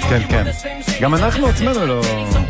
כן, כן. גם אנחנו עצמנו לא...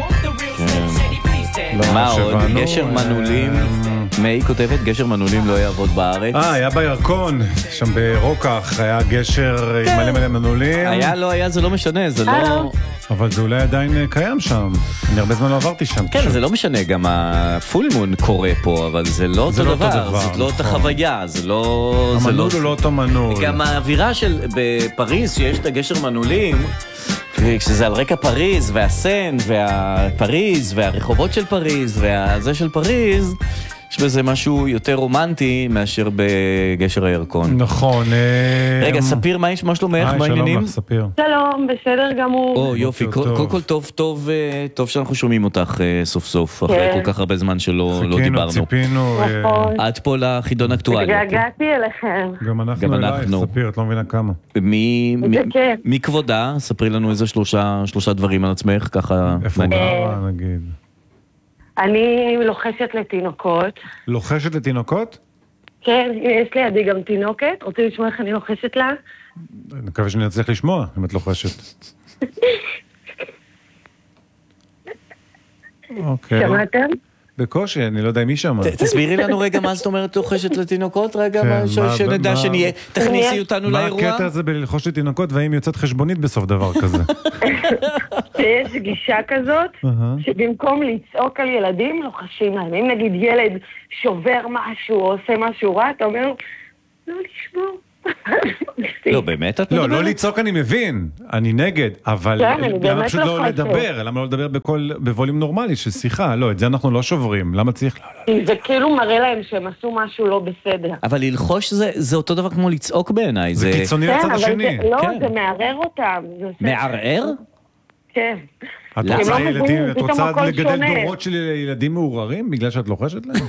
מה עוד? גשר מנעולים, מאי כותבת, גשר מנעולים לא יעבוד בארץ. היה בירקון, שם ברוקח, היה גשר עם מלא מלא מנעולים. היה, לא היה, זה לא משנה, זה לא... אבל זה אולי עדיין קיים שם. אני הרבה זמן לא עברתי שם. כן, זה לא משנה, גם הפול מון קורה פה, אבל זה לא אותו דבר, זאת לא אותה חוויה, זה לא... המנעול הוא לא אותו מנעול. גם האווירה של בפריז, שיש את הגשר מנעולים, כשזה על רקע פריז, והסן, והפריז, והרחובות של פריז, והזה של פריז, יש בזה משהו יותר רומנטי מאשר בגשר הירקון. נכון. רגע, ספיר, מה שלומך? מה העניינים? שלום לך, ספיר. שלום, בסדר גמור. יופי, קודם כל טוב שאנחנו שומעים אותך סוף סוף, אחרי כל כך הרבה זמן שלא דיברנו. ציפינו. עד פה לחידון אקטואלי. התגעגעתי אליכם. גם אנחנו אלייך, ספיר, את לא מבינה כמה. מי כבודה? ספרי לנו איזה שלושה דברים על עצמך, ככה. איפה גרה, נגיד? אני לוחשת לתינוקות. לוחשת לתינוקות? כן, יש לידי גם תינוקת. רוצה לשמוע איך אני לוחשת לה? אני מקווה שאני אצליח לשמוע, אם את לוחשת. אוקיי. שמעתם? בקושי, אני לא יודע מי שמע. תסבירי לנו רגע מה זאת אומרת לוחשת לתינוקות, רגע, שנדע שנהיה, תכניסי אותנו לאירוע. מה הקטע הזה בללחוש לתינוקות, והאם יוצאת חשבונית בסוף דבר כזה? שיש גישה כזאת, שבמקום לצעוק על ילדים, לוחשים להם. אם נגיד ילד שובר משהו או עושה משהו רע, אתה אומר, לא לשמור. לא, באמת את מדברת? לא לצעוק אני מבין, אני נגד, אבל למה פשוט לא לדבר? למה לא לדבר בווליום נורמלי של שיחה? לא, את זה אנחנו לא שוברים, למה צריך? זה כאילו מראה להם שהם עשו משהו לא בסדר. אבל ללחוש זה אותו דבר כמו לצעוק בעיניי. זה קיצוני לצד השני. לא, זה מערער אותם. מערער? כן. את רוצה לגדל דורות של ילדים מעוררים בגלל שאת לוחשת להם?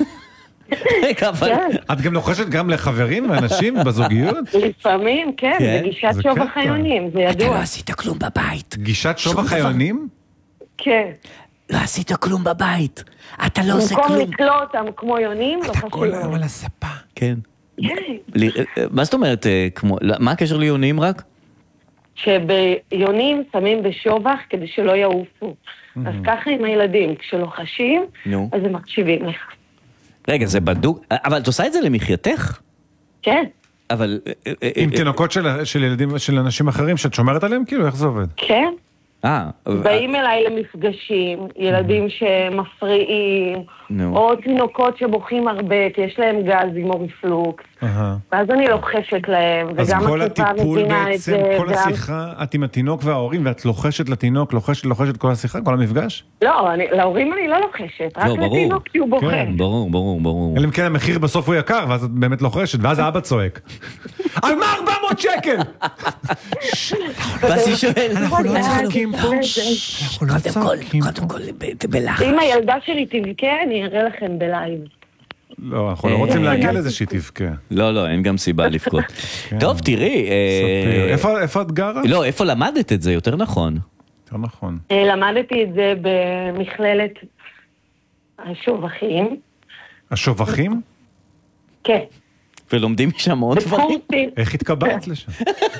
את גם לוחשת גם לחברים ואנשים בזוגיות? לפעמים, כן, זה גישת שוב החיונים, זה ידוע. אתה לא עשית כלום בבית. גישת שוב החיונים? כן. לא עשית כלום בבית. אתה לא עושה כלום. במקום לקלוא אותם כמו יונים, אתה כל היום על הספה. כן. מה זאת אומרת, מה הקשר ליונים רק? שביונים שמים בשובח כדי שלא יעופו. אז ככה עם הילדים, כשלוחשים, אז הם מקשיבים לך. רגע, זה בדוק, אבל את עושה את זה למחייתך? כן. אבל... עם תינוקות של ילדים, של אנשים אחרים, שאת שומרת עליהם? כאילו, איך זה עובד? כן. באים אליי למפגשים, ילדים שמפריעים, או תינוקות שבוכים הרבה, כי יש להם גזים או רפלוקס, ואז אני לוחשת להם, אז כל הטיפול בעצם, כל השיחה, את עם התינוק וההורים, ואת לוחשת לתינוק, לוחשת כל השיחה, כל המפגש? לא, להורים אני לא לוחשת, רק לתינוק כי הוא בוכה. כן, ברור. אלא אם כן המחיר בסוף הוא יקר, ואז את באמת לוחשת, ואז האבא צועק. על מה 400 שקל? ואז היא שואל, אנחנו לא צוחקים פה. קודם כל, בלחש. אם הילדה שלי תבכה, אני אראה לכם בלייב. לא, אנחנו לא רוצים להגיע לזה שהיא תבכה. לא, אין גם סיבה לבכות. טוב, תראי. איפה את גרה? לא, איפה למדת את זה? יותר נכון. יותר נכון. למדתי את זה במכללת השובחים. השובחים? כן. ולומדים שם עוד דברים? איך התקבלת לשם?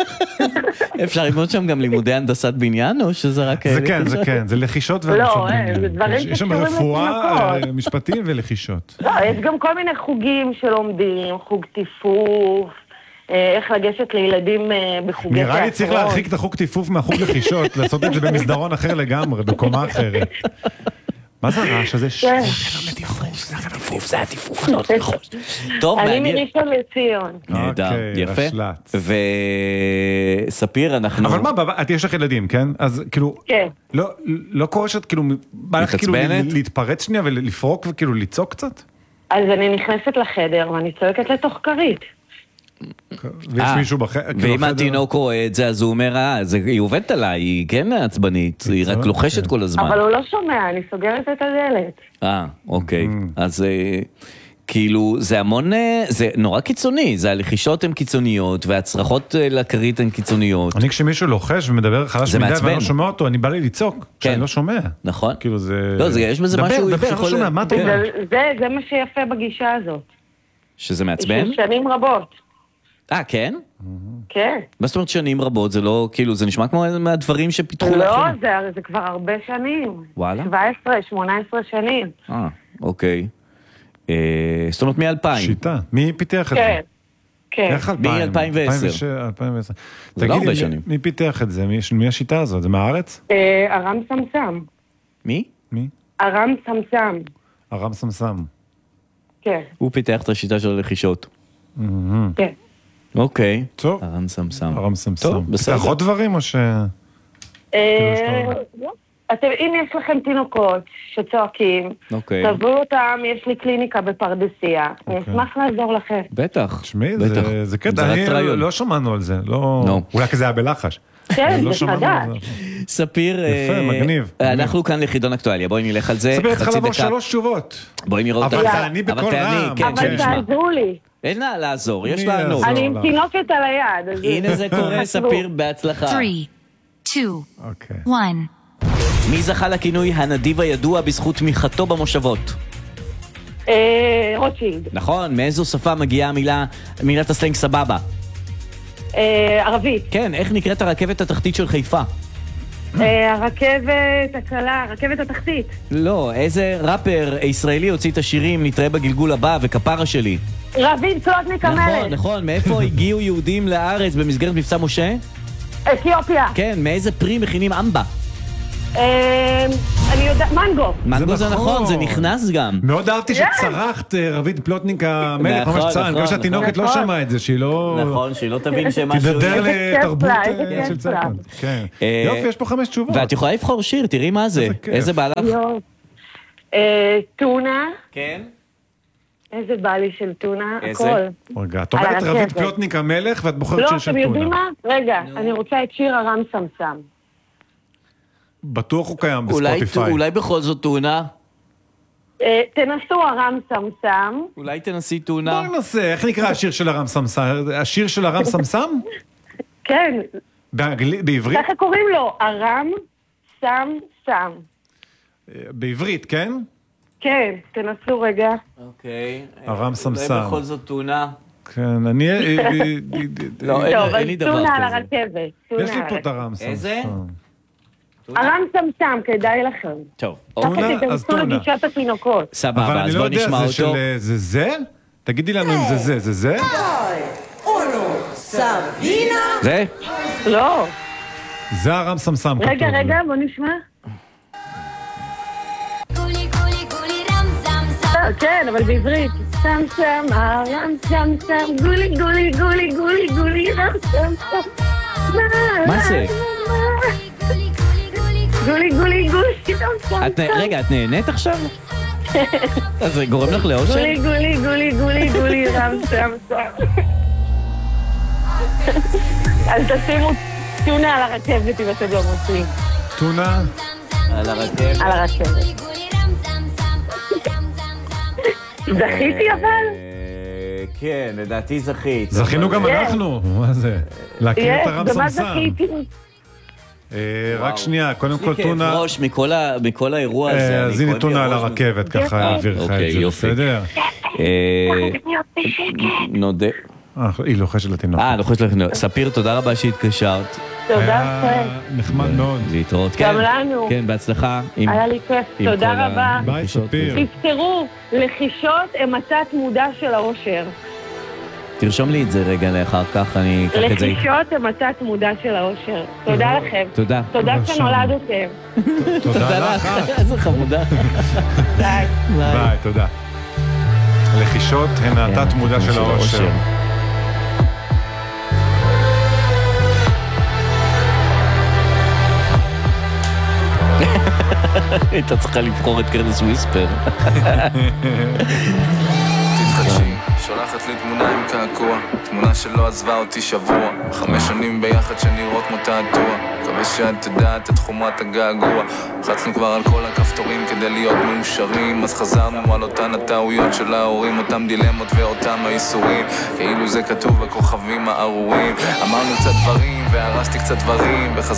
אפשר ללמוד שם גם לימודי הנדסת בניין, או שזה רק... זה כן, זה לחישות והנדסת בניין. זה דברים יש שם רפואה, משפטים ולחישות. לא, יש גם כל מיני חוגים שלומדים, חוג טיפוף, איך לגשת לילדים בחוגי תיאטרון. נראה לי צריך להרחיק את החוג טיפוף מהחוג לחישות, לעשות את זה במסדרון אחר לגמרי, בקומה אחרת. מה זה הרעש הזה? זה הטיפוף, לא לחוש. טוב, אני מראשון לציון. נהדר, יפה. וספיר, אנחנו... אבל מה, את יש לך ילדים, כן? אז כאילו, לא קורה שאת כאילו, בא לך כאילו להתפרץ שנייה ולפרוק וכאילו ליצוק קצת? אז אני נכנסת לחדר ואני צועקת לתוך כרית. ויש מישהו בחדר? ואם התינוק רואה את זה, אז הוא אומר, היא עובדת עליי, היא כן עצבנית, היא רק לוחשת כל הזמן. אבל הוא לא שומע, אני סוגרת את הדלת. אוקיי. אז כאילו, זה המון, זה נורא קיצוני, זה הלחישות הן קיצוניות, והצרחות לכרית הן קיצוניות. אני כשמישהו לוחש ומדבר חלש מדי ואני לא שומע אותו, אני בא לי לצעוק, שאני לא שומע. נכון. כאילו זה... לא, יש בזה משהו... דבר, לא שומע, מה אתה אומר? זה מה שיפה בגישה הזאת. שזה מעצבן? שנים רבות. כן? כן. מה זאת אומרת שנים רבות? זה לא, כאילו, זה נשמע כמו מהדברים שפיתחו לכם? לא, זה כבר הרבה שנים. וואלה? 17, 18 שנים. אוקיי. זאת אומרת, מ-2000. שיטה. מי פיתח את זה? כן. כן. איך 2000? מ-2010. 2010. זה לא הרבה שנים. מי פיתח את זה? מי השיטה הזאת? זה מהארץ? ארם סמסם. מי? ארם סמסם. ארם סמסם. כן. הוא פיתח את השיטה של הרכישות. כן. אוקיי. טוב. ארם סמסם. ארם סמסם. טוב, בסדר. פיתח עוד דברים או ש... אם יש לכם תינוקות שצועקים, תביאו אותם, יש לי קליניקה בפרדסיה, אני אשמח לעזור לכם. בטח. תשמעי, זה קטע, לא שמענו על זה, אולי כזה היה בלחש. כן, זה חדש. ספיר, יפה, מגניב. אנחנו כאן לחידון אקטואליה, בואי נלך על זה. ספיר, צריך לבוא 3 תשובות. בואי נראה אותך. אבל תעני בכל רם. אבל תעזרו לי. אין לה לעזור, יש לענות. אני עם תינוקת על היד. הנה זה קורה, ספיר, בהצלחה. 3, 2, 1. מי זכה לכינוי הנדיב הידוע בזכות תמיכתו במושבות? רוטשילד. נכון, מאיזו שפה מגיעה מילת הסלנג סבבה? ערבית. כן, איך נקראת הרכבת התחתית של חיפה? הרכבת הקלה, הרכבת התחתית. לא, איזה ראפר ישראלי הוציא את השירים נתראה בגלגול הבא וכפרה שלי? רביד פלוטניק המלך. נכון, מאיפה הגיעו יהודים לארץ במסגרת מבצע משה? אתיופיה. כן, מאיזה פרי מכינים אמבה? אני יודעת, מנגו. מנגו זה נכון, זה נכנס גם. מאוד אהבתי שצרחת רביד פלוטניק המלך, ממש צרחת, אני חושב שהתינוקת לא שמעה את זה, שהיא לא... נכון, שהיא לא תבין שמשהו... תדדר לתרבות של צעקות. יופי, יש פה 5 תשובות. ואת יכולה לבחור שיר, תראי מה זה. איזה בא לך? טונה. כן. איזה בא לי של טונה, הכל. רגע, את אומרת רביד פלוטניק המלך ואת בוחרת שיר של טונה. לא, אתם יודעים מה? רגע, אני רוצה את שיר ארם סמסם. בטוח הוא קיים בספוטיפיי. אולי בכל זאת טונה? תנסו ארם סמסם. אולי תנסי טונה? בואי ננסה, איך נקרא השיר של ארם סמסם? השיר של ארם סמסם? כן. בעברית? ככה קוראים לו, ארם סמסם. בעברית, כן? כן, תנסו רגע. אוקיי. ארם סמסם. אולי בכל זאת טונה? כן, אני... לא, אין לי דבר כזה. טונה על הרכבת. יש לי פה את ארם סמסם. איזה? ארם סמסם, כדאי לכם. טוב. טונה, אז טונה. לגישת התינוקות. סבבה, אז בוא נשמע אותו. אבל אני לא יודע, זה זה? תגידי לנו אם זה. זה? זה? לא. זה ארם סמסם. רגע, בוא נשמע. כן, אבל בעברית. סמסם, ארם סמסם, גולי, גולי, גולי, גולי, גולי, רם סמסם. מה זה? גולי, גולי, גולי, רגע, את נהנית עכשיו? אז זה גורם לך לאושר? גולי, גולי, גולי, גולי, גולי, רם סמסם. אז תשימו טונה על הרכבת אם אתם לא מוצאים. טונה? על הרכבת. על הרכבת. זכיתי אבל? כן, לדעתי זכית. זכינו גם אנחנו. מה זה? להכיר את הרם סמסם. במה זכיתי? רק שנייה, קודם כל טונה... כאב ראש מכל האירוע הזה. אז הנה טונה על הרכבת, ככה העביר לך את זה, בסדר? נודה. היא לוחשת לתינוק. לוחשת לתינוק. ספיר, תודה רבה שהתקשרת. תודה לכם. נחמד מאוד. להתראות. גם לנו. כן, בהצלחה. היה לי כיף, תודה רבה. ביי, ספיר. תזכרו, לחישות הם התת מודע של האושר. תרשום לי את זה רגע לאחר כך, אני אקח את זה. לחישות הם התת מודע של האושר. תודה לכם. תודה. תודה שנולדתם. תודה לך. איזה חמודה. ביי. ביי, תודה. לחישות הן התת מודע של האושר. הייתה צריכה לבחור את קרנס וויספר. תתחדשי, שולחת לי תמונה עם קעקוע, תמונה שלא עזבה אותי שבוע, 5 שנים ביחד שנראות כמו תעתוע, מקווה שאת תדעת את חומרת הגעגוע. לחצנו כבר על כל הכפתורים כדי להיות מאושרים, אז חזרנו על אותן הטעויות של ההורים, אותם דילמות ואותם האיסורים, כאילו זה כתוב בכוכבים הארורים. אמרנו קצת דברים והרסתי קצת דברים,